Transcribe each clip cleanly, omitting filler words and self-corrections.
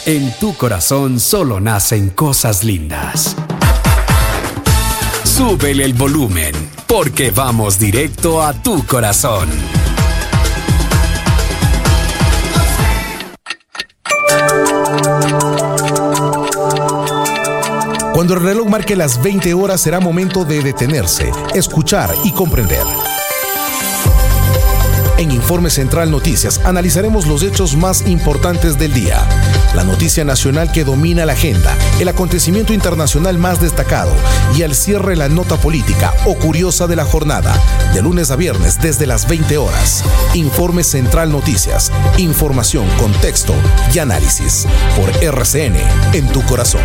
En tu corazón solo nacen cosas lindas. Súbele el volumen, porque vamos directo a tu corazón. Cuando el reloj marque las 20 horas será momento de detenerse, escuchar y comprender. En Informe Central Noticias analizaremos los hechos más importantes del día, la noticia nacional que domina la agenda, el acontecimiento internacional más destacado y al cierre la nota política o curiosa de la jornada, de lunes a viernes desde las 20 horas. Informe Central Noticias, información, contexto y análisis por RCN en tu corazón.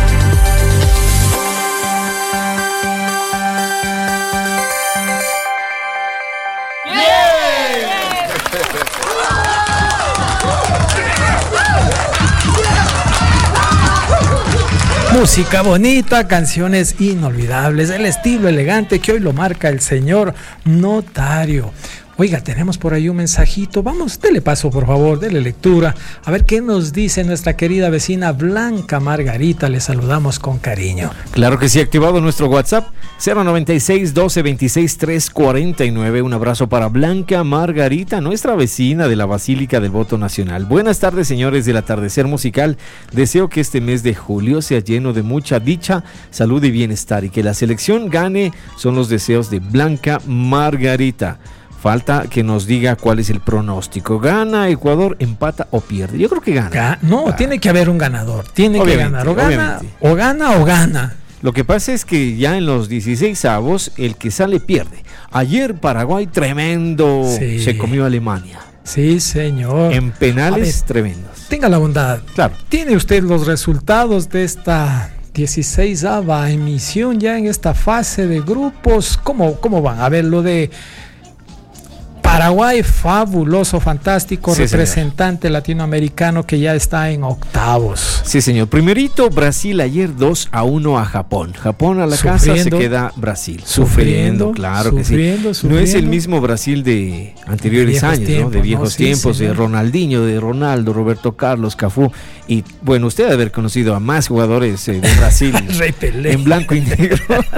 Música bonita, canciones inolvidables, el estilo elegante que hoy lo marca el señor notario. Oiga, tenemos por ahí un mensajito. Vamos, dele paso, por favor, dele lectura. A ver qué nos dice nuestra querida vecina Blanca Margarita. Le saludamos con cariño. Claro que sí, activado nuestro WhatsApp 096 12 26 349. Un abrazo para Blanca Margarita, nuestra vecina de la Basílica del Voto Nacional. Buenas tardes, señores del atardecer musical. Deseo que este mes de julio sea lleno de mucha dicha, salud y bienestar, y que la selección gane. Son los deseos de Blanca Margarita. Falta que nos diga cuál es el pronóstico. ¿Gana Ecuador, empata o pierde? Yo creo que gana. Tiene que haber un ganador. Tiene que ganar. O gana. Lo que pasa es que ya en los 16avos, el que sale pierde. Ayer Paraguay, tremendo, se comió a Alemania. Sí, señor. En penales tremendos. Tenga la bondad. Claro. ¿Tiene usted los resultados de esta 16ava emisión ya en esta fase de grupos? ¿Cómo van? A ver, lo de Paraguay, fabuloso, fantástico, sí, representante señor latinoamericano que ya está en octavos. Sí, señor. Primerito, Brasil ayer 2-1 a Japón. Japón a la casa, se queda Brasil. Sufriendo, claro que sí. No es el mismo Brasil de anteriores años, tiempos, ¿no? De viejos tiempos, sí, de Ronaldinho, de Ronaldo, Roberto Carlos, Cafú. Y bueno, usted debe haber conocido a más jugadores de Brasil en blanco y negro.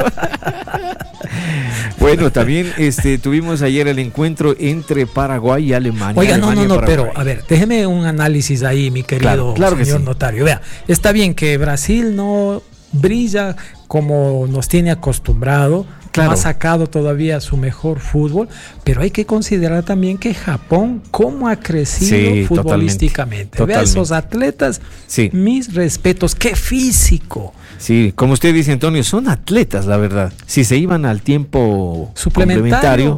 Bueno, también tuvimos ayer el encuentro entre Paraguay y Alemania. Oiga, no, pero a ver, déjeme un análisis ahí, mi querido señor notario. Vea, está bien que Brasil no brilla como nos tiene acostumbrado, no ha sacado todavía su mejor fútbol, pero hay que considerar también que Japón, cómo ha crecido futbolísticamente. Totalmente. Vea esos atletas, mis respetos, qué físico. Sí, como usted dice, Antonio, son atletas, la verdad. Si se iban al tiempo suplementario,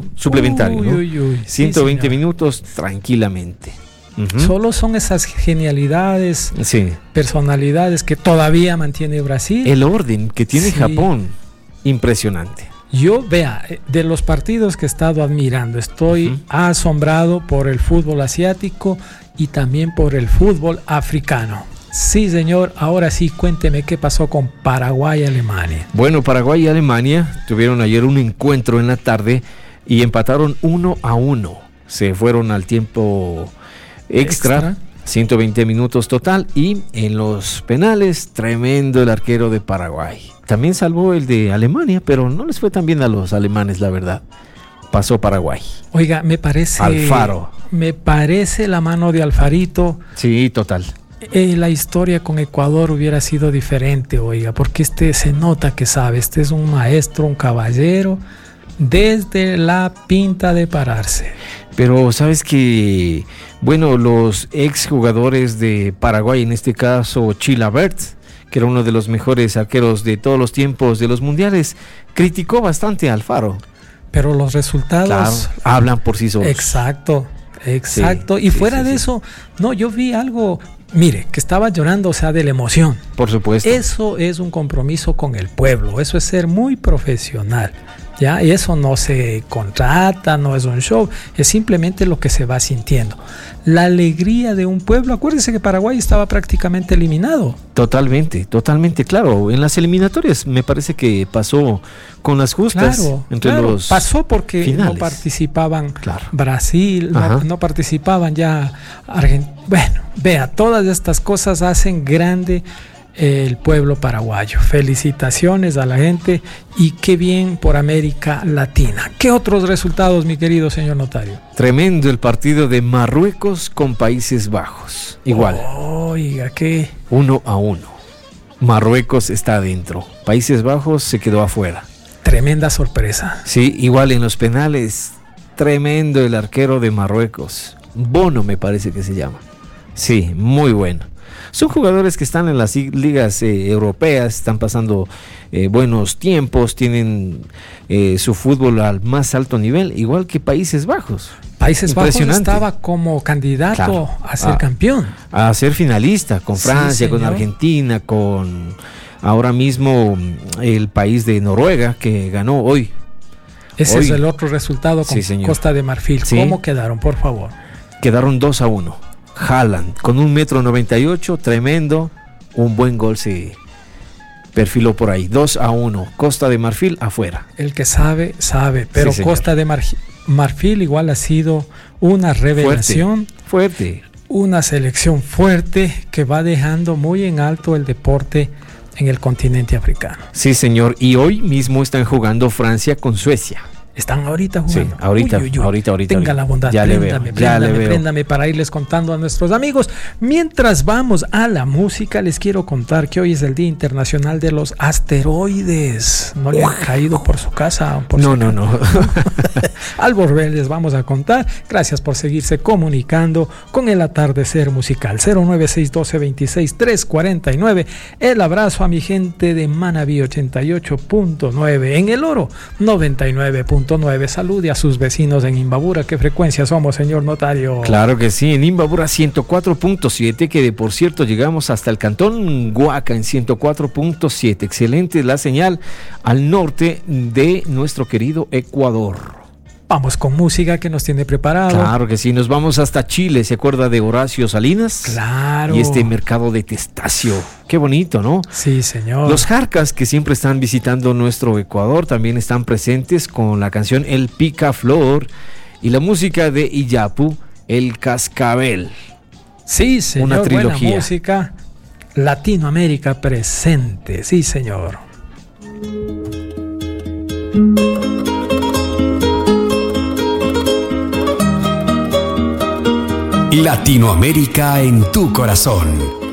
¿no? 120 minutos tranquilamente. Uh-huh. Solo son esas genialidades, personalidades que todavía mantiene Brasil. El orden que tiene Japón, impresionante. Yo, vea, de los partidos que he estado admirando, estoy asombrado por el fútbol asiático y también por el fútbol africano. Sí, señor. Ahora sí, cuénteme qué pasó con Paraguay y Alemania. Bueno, Paraguay y Alemania tuvieron ayer un encuentro en la tarde y empataron 1-1. Se fueron al tiempo extra, 120 minutos total, y en los penales, tremendo el arquero de Paraguay. También salvó el de Alemania, pero no les fue tan bien a los alemanes, la verdad. Pasó Paraguay. Oiga, me parece... Alfaro. Me parece la mano de Alfarito. Sí, total. La historia con Ecuador hubiera sido diferente, oiga, porque se nota que sabe, es un maestro, un caballero, desde la pinta de pararse. Pero sabes que, bueno, los exjugadores de Paraguay, en este caso Chilavert, que era uno de los mejores arqueros de todos los tiempos de los mundiales, criticó bastante a Alfaro. Pero los resultados hablan por sí solos. Exacto. Y fuera de eso, no, yo vi algo, mire, que estaba llorando, de la emoción. Por supuesto. Eso es un compromiso con el pueblo, eso es ser muy profesional. ¿ya? Y eso no se contrata, no es un show, es simplemente lo que se va sintiendo. La alegría de un pueblo. Acuérdense que Paraguay estaba prácticamente eliminado. Totalmente, claro. En las eliminatorias me parece que pasó con las justas los pasó porque finales. No participaban Brasil, no participaban ya Argentina. Bueno, vea, todas estas cosas hacen grande el pueblo paraguayo. Felicitaciones a la gente y qué bien por América Latina. ¿Qué otros resultados, mi querido señor notario? Tremendo el partido de Marruecos con Países Bajos. Igual. Oiga, ¿qué? 1-1. Marruecos está adentro. Países Bajos se quedó afuera. Tremenda sorpresa. Sí, igual en los penales. Tremendo el arquero de Marruecos. Bono me parece que se llama. Sí, muy bueno. Son jugadores que están en las ligas europeas, están pasando buenos tiempos, tienen su fútbol al más alto nivel, igual que Países Bajos. Países Bajos estaba como candidato a ser campeón. A ser finalista, con Francia, con Argentina, con ahora mismo el país de Noruega que ganó hoy. Ese es el otro resultado con Costa de Marfil. ¿Cómo quedaron, por favor? Quedaron 2-1. Haaland, con 1,98 m, tremendo, un buen gol se perfiló por ahí, 2-1, Costa de Marfil afuera. El que sabe, pero Costa de Marfil igual ha sido una revelación, fuerte, una selección fuerte que va dejando muy en alto el deporte en el continente africano. Sí, señor, y hoy mismo están jugando Francia con Suecia. Están ahorita jugando. Sí, ahorita. Tenga la bondad, préndame para irles contando a nuestros amigos. Mientras vamos a la música, les quiero contar que hoy es el Día Internacional de los Asteroides. ¿No le han caído por su casa? No. Al volver les vamos a contar. Gracias por seguirse comunicando con el atardecer musical. 0961226 El abrazo a mi gente de Manabí 88.9. En El Oro 99.9. Salude a sus vecinos en Imbabura. ¿Qué frecuencia somos, señor notario? Claro que sí, en Imbabura 104.7, que de por cierto llegamos hasta el cantón Huaca en 104.7. Excelente la señal al norte de nuestro querido Ecuador. Vamos con música que nos tiene preparado. Claro que sí, nos vamos hasta Chile. ¿Se acuerda de Horacio Salinas? Claro. Y este mercado de Testaccio. Qué bonito, ¿no? Sí, señor. Los Jarcas, que siempre están visitando nuestro Ecuador, también están presentes con la canción El Picaflor y la música de Iyapu, El Cascabel. Sí, señor. Una trilogía. Buena música. Latinoamérica presente. Sí, señor. Latinoamérica en tu corazón.